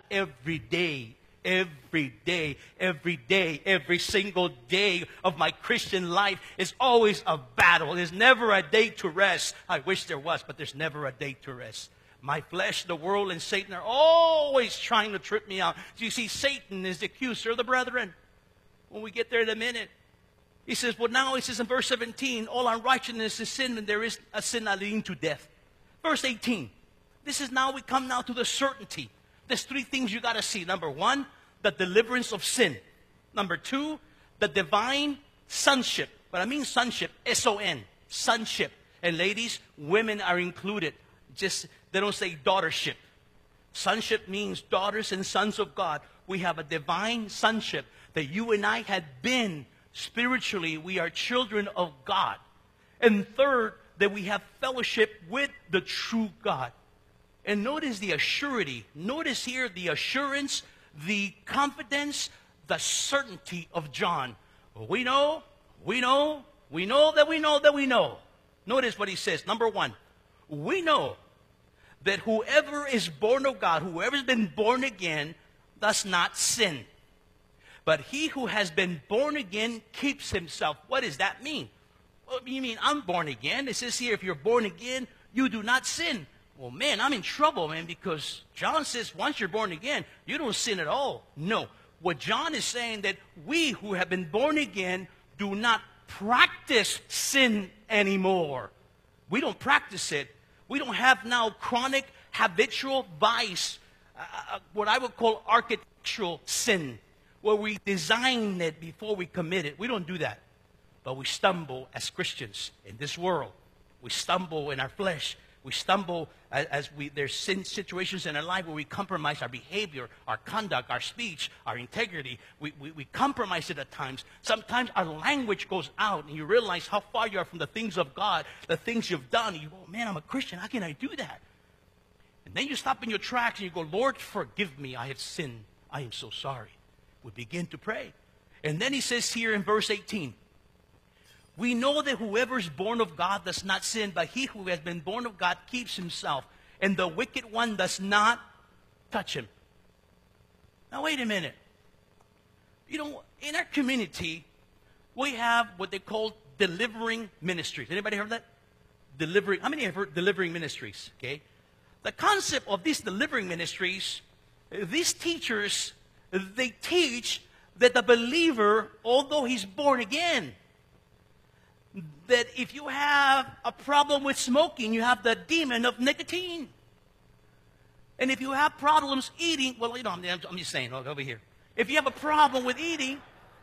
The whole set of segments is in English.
every day. Every day, every single day of my Christian life is always a battle. There's never a day to rest. I wish there was, but there's never a day to rest. My flesh, the world, and Satan are always trying to trip me out. So you see, Satan is the accuser of the brethren. When we get there in a minute, he says, well, now he says in verse 17, all unrighteousness is sin, and there is a sin that leading to death. Verse 18, this is now we come now to the certainty. There's three things you got to see. Number one, the deliverance of sin. Number two, the divine sonship. But I mean sonship, S-O-N, sonship. And ladies, women are included. Just, they don't say daughtership. Sonship means daughters and sons of God. We have a divine sonship that you and I had been spiritually. We are children of God. And third, that we have fellowship with the true God. And notice the assurity. Notice here the assurance, the confidence, the certainty of John. We know that we know that we know. Notice what he says. Number one, we know that whoever is born of God, whoever's been born again, does not sin. But he who has been born again keeps himself. What does that mean? Well, you mean I'm born again? It says here, if you're born again, you do not sin. Well, man, I'm in trouble, man, because John says once you're born again, you don't sin at all. No. What John is saying that we who have been born again do not practice sin anymore. We don't practice it. We don't have now chronic, habitual vice, what I would call architectural sin, where we design it before we commit it. We don't do that. But we stumble as Christians in this world. We stumble in our flesh. We stumble as there's sin situations in our life where we compromise our behavior, our conduct, our speech, our integrity. We compromise it at times. Sometimes our language goes out and you realize how far you are from the things of God, the things you've done. And you go, man, I'm a Christian. How can I do that? And then you stop in your tracks and you go, Lord, forgive me. I have sinned. I am so sorry. We begin to pray. And then he says here in verse 18, we know that whoever is born of God does not sin, but he who has been born of God keeps himself, and the wicked one does not touch him. Now, wait a minute. You know, in our community, we have what they call delivering ministries. Anybody heard of that? Delivering. How many have heard delivering ministries? Okay. The concept of these delivering ministries, these teachers, they teach that the believer, although he's born again, that if you have a problem with smoking, you have the demon of nicotine. And if you have problems eating, well, you know, I'm just saying, look over here. If you have a problem with eating,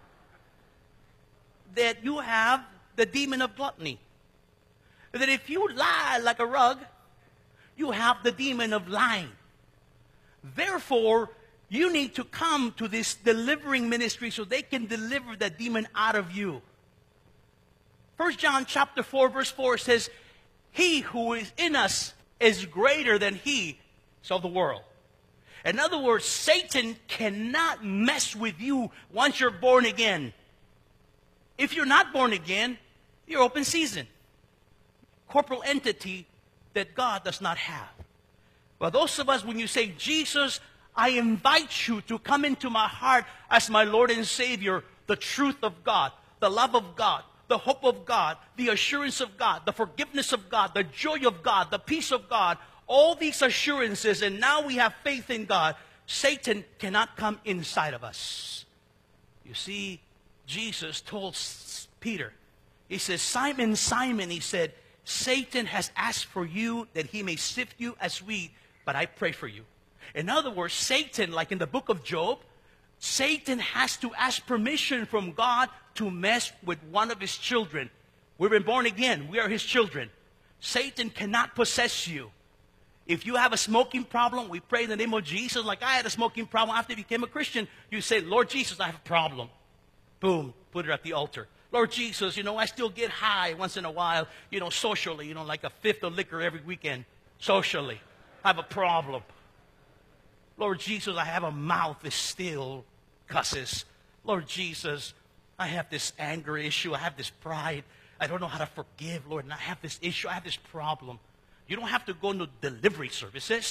that you have the demon of gluttony. That if you lie like a rug, you have the demon of lying. Therefore, you need to come to this delivering ministry so they can deliver the demon out of you. 1 John chapter 4, verse 4 says, he who is in us is greater than he of the world. In other words, Satan cannot mess with you once you're born again. If you're not born again, you're open season. Corporal entity that God does not have. But those of us, when you say, Jesus, I invite you to come into my heart as my Lord and Savior, the truth of God, the love of God, the hope of God, the assurance of God, the forgiveness of God, the joy of God, the peace of God, all these assurances, and now we have faith in God. Satan cannot come inside of us. You see, Jesus told Peter, he says, Simon, Simon, he said, Satan has asked for you that he may sift you as wheat, but I pray for you. In other words, Satan, like in the book of Job, Satan has to ask permission from God to mess with one of his children. We've been born again. We are his children. Satan cannot possess you. If you have a smoking problem, we pray in the name of Jesus. Like I had a smoking problem after I became a Christian. You say, Lord Jesus, I have a problem. Boom, put it at the altar. Lord Jesus, you know, I still get high once in a while, you know, socially, you know, like a fifth of liquor every weekend, socially. I have a problem. Lord Jesus, I have a mouth that still cusses. Lord Jesus, I have this anger issue. I have this pride. I don't know how to forgive, Lord, and I have this issue. I have this problem. You don't have to go into delivery services.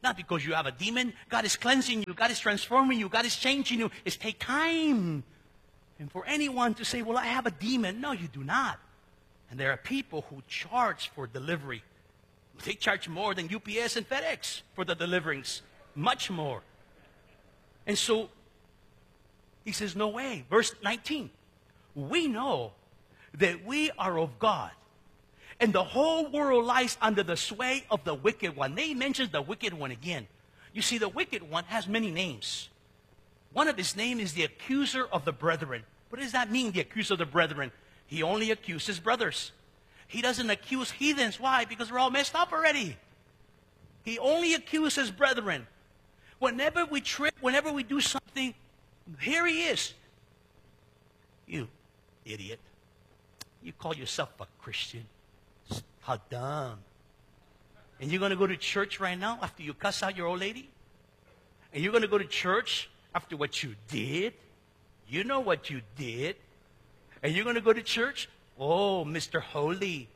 Not because you have a demon. God is cleansing you. God is transforming you. God is changing you. It's take time. And for anyone to say, well, I have a demon. No, you do not. And there are people who charge for delivery. They charge more than UPS and FedEx for the deliverings. Much more. And so, he says, no way. Verse 19. We know that we are of God. And the whole world lies under the sway of the wicked one. They mention the wicked one again. You see, the wicked one has many names. One of his names is the accuser of the brethren. What does that mean, the accuser of the brethren? He only accuses brothers. He doesn't accuse heathens. Why? Because we're all messed up already. He only accuses brethren. Whenever we trip, whenever we do something, here he is. You idiot. You call yourself a Christian. How dumb. And you're going to go to church right now after you cuss out your old lady? And you're going to go to church after what you did? You know what you did. And you're going to go to church? Oh, Mr. Holy.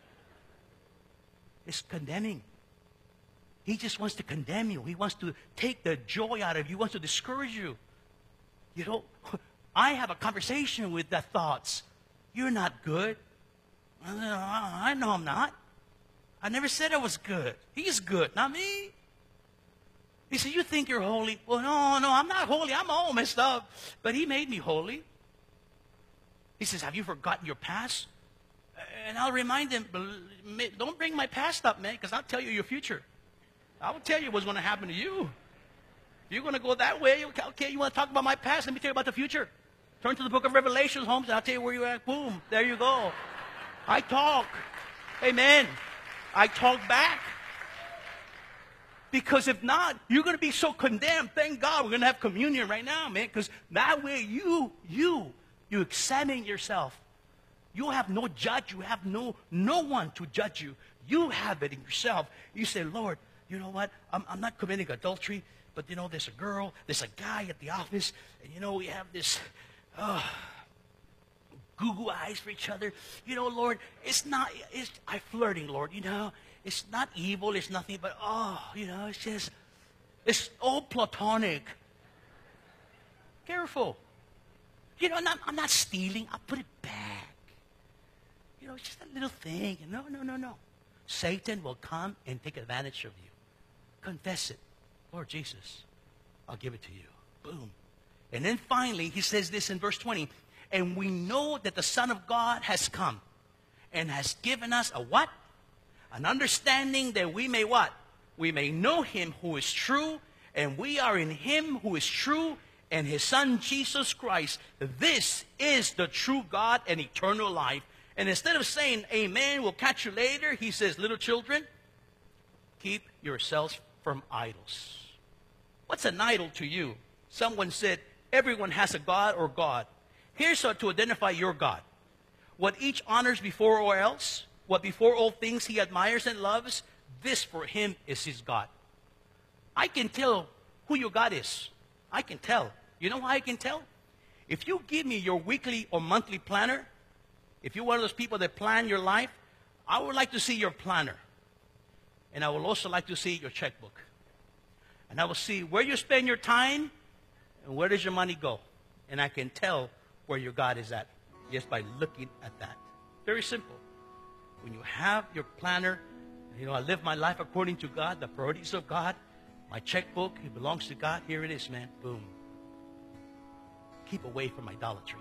It's condemning. He just wants to condemn you. He wants to take the joy out of you. He wants to discourage you. You know, I have a conversation with the thoughts. You're not good. I know I'm not. I never said I was good. He's good, not me. He said, you think you're holy? Well, no, I'm not holy. I'm all messed up. But he made me holy. He says, have you forgotten your past? And I'll remind him, don't bring my past up, man, because I'll tell you your future. I will tell you what's going to happen to you. If you're going to go that way, okay, you want to talk about my past? Let me tell you about the future. Turn to the book of Revelation, Holmes, and I'll tell you where you're at. Boom, there you go. I talk. Amen. I talk back. Because if not, you're going to be so condemned. Thank God we're going to have communion right now, man. Because that way you examine yourself. You have no judge. You have no one to judge you. You have it in yourself. You say, Lord, you know what? I'm not committing adultery. But, you know, there's a girl, there's a guy at the office. And, you know, we have this goo-goo eyes for each other. You know, Lord, I'm flirting, Lord, you know. It's not evil, it's nothing, but, you know, it's all platonic. Careful. You know, I'm not stealing. I'll put it back. You know, it's just a little thing. No. Satan will come and take advantage of you. Confess it. Lord Jesus, I'll give it to you. Boom. And then finally, he says this in verse 20. And we know that the Son of God has come and has given us a what? An understanding that we may what? We may know him who is true, and we are in him who is true, and his Son Jesus Christ. This is the true God and eternal life. And instead of saying, amen, we'll catch you later, he says, little children, keep yourselves from idols. What's an idol to you? Someone said, everyone has a God or God. Here's how to identify your God. What each honors before all else, what before all things he admires and loves, this for him is his God. I can tell who your God is. I can tell. You know how I can tell? If you give me your weekly or monthly planner, if you're one of those people that plan your life, I would like to see your planner. And I would also like to see your checkbook. And I will see where you spend your time and where does your money go. And I can tell where your God is at just by looking at that. Very simple. When you have your planner, you know, I live my life according to God, the priorities of God. My checkbook, it belongs to God. Here it is, man. Boom. Keep away from idolatry.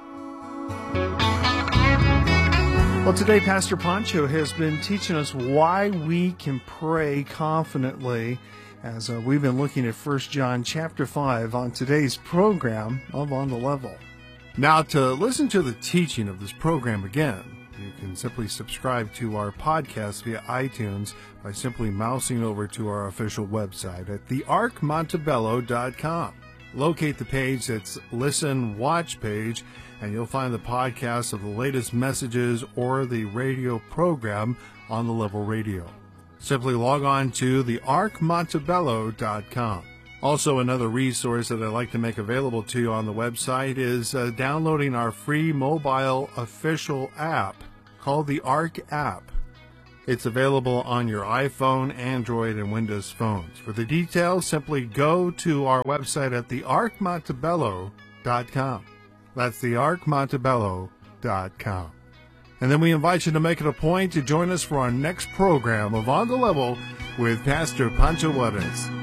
Well, today Pastor Pancho has been teaching us why we can pray confidently as we've been looking at 1 John chapter 5 on today's program of On the Level. Now, to listen to the teaching of this program again, you can simply subscribe to our podcast via iTunes by simply mousing over to our official website at thearkmontebello.com. Locate the page that's Listen Watch page, and you'll find the podcast of the latest messages or the radio program On the Level Radio. Simply log on to thearkmontebello.com. Also, another resource that I'd like to make available to you on the website is downloading our free mobile official app called the Ark app. It's available on your iPhone, Android, and Windows phones. For the details, simply go to our website at thearkmontebello.com. That's thearkmontebello.com. And then we invite you to make it a point to join us for our next program of On the Level with Pastor Pancho Juarez.